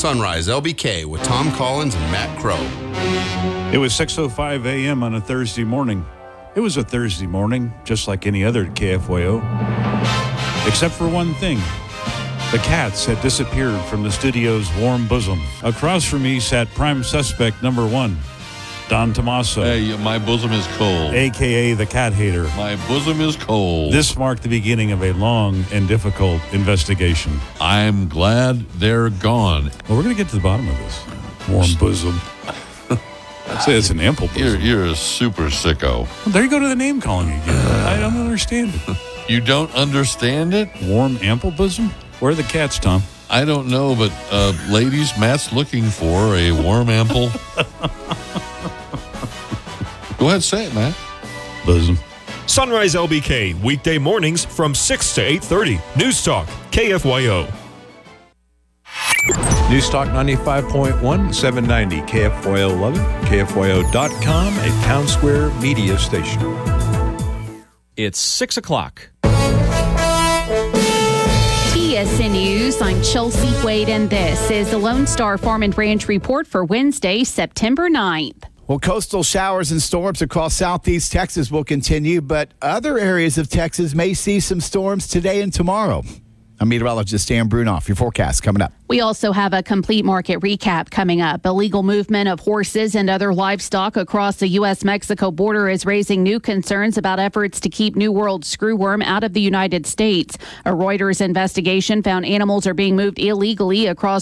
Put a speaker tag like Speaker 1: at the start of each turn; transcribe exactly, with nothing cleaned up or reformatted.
Speaker 1: Sunrise L B K with Tom Collins and Matt Crow.
Speaker 2: It was six oh five a.m. on a Thursday morning. It was a Thursday morning, just like any other at K F Y O. Except for one thing. The cats had disappeared from the studio's warm bosom. Across from me sat prime suspect number one, Don Tomaso.
Speaker 3: Hey, my bosom is cold.
Speaker 2: A K A the cat hater.
Speaker 3: My bosom is cold.
Speaker 2: This marked the beginning of a long and difficult investigation.
Speaker 3: I'm glad they're gone.
Speaker 2: Well, we're going to get to the bottom of this. Warm bosom. I'd say it's an ample bosom.
Speaker 3: You're, you're a super sicko.
Speaker 2: Well, there you go to the name calling again. I don't understand it.
Speaker 3: You don't understand it?
Speaker 2: Warm, ample bosom? Where are the cats, Tom?
Speaker 3: I don't know, but uh, ladies, Matt's looking for a warm, ample. Go ahead, say it, Matt.
Speaker 2: Bosom.
Speaker 4: Sunrise L B K, weekday mornings from six to eight thirty. News Talk, K F Y O.
Speaker 5: News Talk ninety-five point one, seven ninety, K F Y O eleven, K F Y O dot com, a Town Square media station.
Speaker 6: It's six o'clock.
Speaker 7: T S N News, I'm Chelsea Wade, and this is the Lone Star Farm and Ranch Report for Wednesday, September ninth.
Speaker 8: Well, coastal showers and storms across southeast Texas will continue, but other areas of Texas may see some storms today and tomorrow. I'm meteorologist Dan Brunoff. Your forecast coming up.
Speaker 7: We also have a complete market recap coming up. Illegal movement of horses and other livestock across the U S Mexico border is raising new concerns about efforts to keep New World screwworm out of the United States. A Reuters investigation found animals are being moved illegally across